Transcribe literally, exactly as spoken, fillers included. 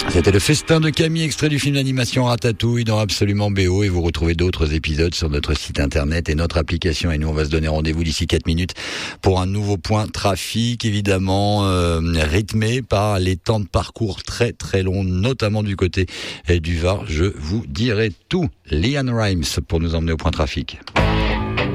C'était le festin de Camille, extrait du film d'animation Ratatouille dans Absolument B O, et vous retrouvez d'autres épisodes sur notre site internet et notre application. Et nous, on va se donner rendez-vous d'ici quatre minutes pour un nouveau point trafic, évidemment euh, rythmé par les temps de parcours très très longs, notamment du côté du Var. Je vous dirai tout. Leanne Rimes pour nous emmener au point trafic.